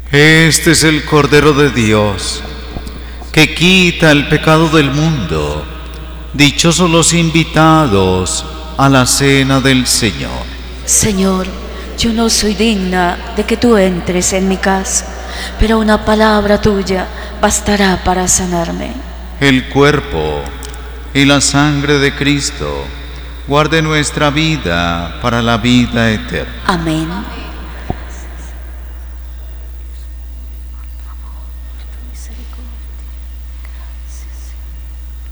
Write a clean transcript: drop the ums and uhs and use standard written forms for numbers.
Este es el Cordero de Dios, que quita el pecado del mundo. Dichosos los invitados a la cena del Señor. Señor, yo no soy digna de que tú entres en mi casa, pero una palabra tuya bastará para sanarme. El cuerpo y la sangre de Cristo guarde nuestra vida para la vida eterna. Amén.